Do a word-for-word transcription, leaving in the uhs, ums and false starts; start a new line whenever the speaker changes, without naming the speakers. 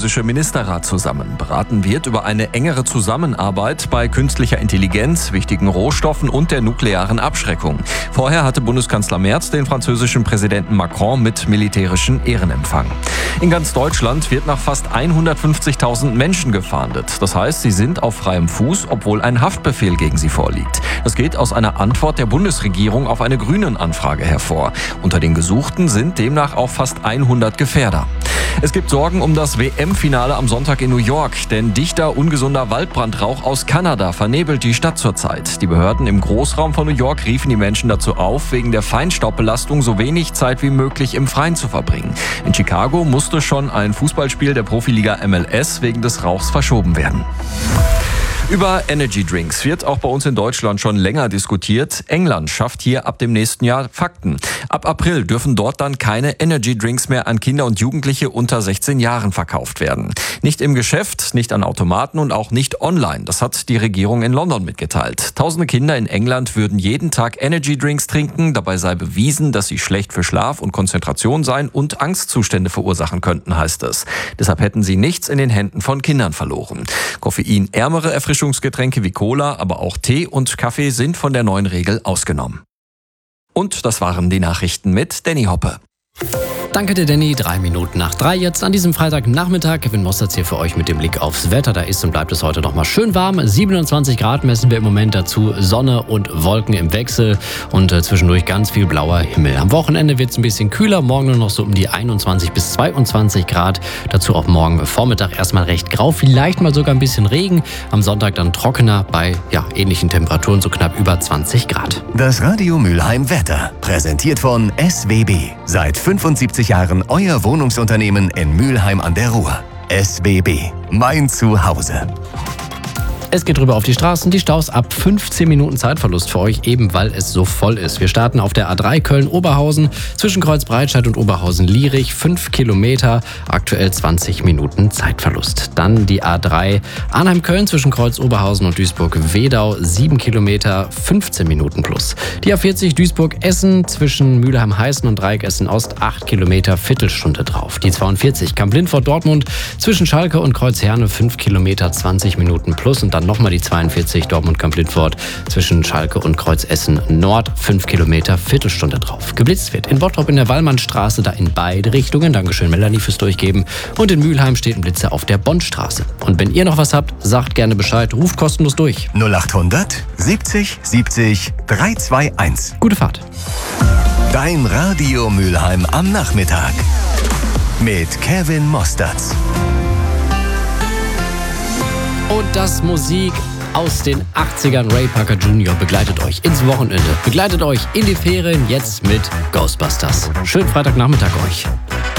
französische Ministerrat zusammen. Beraten wird über eine engere Zusammenarbeit bei künstlicher Intelligenz, wichtigen Rohstoffen und der nuklearen Abschreckung. Vorher hatte Bundeskanzler Merz den französischen Präsidenten Macron mit militärischen Ehrenempfang. In ganz Deutschland wird nach fast hundertfünfzigtausend Menschen gefahndet. Das heißt, sie sind auf freiem Fuß, obwohl ein Haftbefehl gegen sie vorliegt. Das geht aus einer Antwort der Bundesregierung auf eine Grünen-Anfrage hervor. Unter den Gesuchten sind demnach auch fast hundert Gefährder. Es gibt Sorgen um das W M-Finale am Sonntag in New York, denn dichter, ungesunder Waldbrandrauch aus Kanada vernebelt die Stadt zurzeit. Die Behörden im Großraum von New York riefen die Menschen dazu auf, wegen der Feinstaubbelastung so wenig Zeit wie möglich im Freien zu verbringen. In Chicago musste schon ein Fußballspiel der Profiliga M L S wegen des Rauchs verschoben werden. Über Energy Drinks wird auch bei uns in Deutschland schon länger diskutiert. England schafft hier ab dem nächsten Jahr Fakten. Ab April dürfen dort dann keine Energy Drinks mehr an Kinder und Jugendliche unter sechzehn Jahren verkauft werden. Nicht im Geschäft, nicht an Automaten und auch nicht online. Das hat die Regierung in London mitgeteilt. Tausende Kinder in England würden jeden Tag Energy Drinks trinken. Dabei sei bewiesen, dass sie schlecht für Schlaf und Konzentration seien und Angstzustände verursachen könnten, heißt es. Deshalb hätten sie nichts in den Händen von Kindern verloren. Koffeinärmere Erfrischungsgetränke wie Cola, aber auch Tee und Kaffee sind von der neuen Regel ausgenommen. Und das waren die Nachrichten mit Danny Hoppe.
Danke dir, Danny. Drei Minuten nach drei jetzt an diesem Freitagnachmittag. Kevin Mosterz hier für euch mit dem Blick aufs Wetter. Da ist und bleibt es heute noch mal schön warm. siebenundzwanzig Grad messen wir im Moment, dazu Sonne und Wolken im Wechsel und äh, zwischendurch ganz viel blauer Himmel. Am Wochenende wird es ein bisschen kühler, morgen nur noch so um die einundzwanzig bis zweiundzwanzig Grad. Dazu auch morgen Vormittag erstmal recht grau, vielleicht mal sogar ein bisschen Regen. Am Sonntag dann trockener bei ja, ähnlichen Temperaturen, so knapp über zwanzig Grad.
Das Radio Mülheim Wetter, präsentiert von S W B. Seit fünfundsiebzig Jahren euer Wohnungsunternehmen in Mülheim an der Ruhr. S W B, mein Zuhause.
Es geht rüber auf die Straßen, die Staus ab fünfzehn Minuten Zeitverlust für euch, eben weil es so voll ist. Wir starten auf der A drei Köln-Oberhausen, zwischen Kreuz-Breitscheid und Oberhausen-Lierich, fünf Kilometer, aktuell zwanzig Minuten Zeitverlust. Dann die A drei Arnheim-Köln, zwischen Kreuz-Oberhausen und Duisburg-Wedau, sieben Kilometer, fünfzehn Minuten plus. Die A vierzig Duisburg-Essen, zwischen Mülheim-Heißen und Dreieck Essen-Ost, acht Kilometer, Viertelstunde drauf. Die zweiundvierzig Kamp-Lindfort-Dortmund, zwischen Schalke und Kreuzherne, fünf Kilometer, zwanzig Minuten plus. Und dann nochmal die zweiundvierzig Dortmund-Kamp-Lindfort zwischen Schalke und Kreuzessen Nord, fünf Kilometer, Viertelstunde drauf. Geblitzt wird in Bottrop in der Wallmannstraße, da in beide Richtungen. Dankeschön Melanie fürs Durchgeben. Und in Mülheim steht ein Blitzer auf der Bonnstraße. Und wenn ihr noch was habt, sagt gerne Bescheid, ruft kostenlos durch.
null achthundert siebzig siebzig dreihunderteinundzwanzig.
Gute Fahrt.
Dein Radio Mülheim am Nachmittag mit Kevin Mosterz.
Und das Musik aus den achtzigern. Ray Parker Junior begleitet euch ins Wochenende, begleitet euch in die Ferien, jetzt mit Ghostbusters. Schönen Freitagnachmittag euch.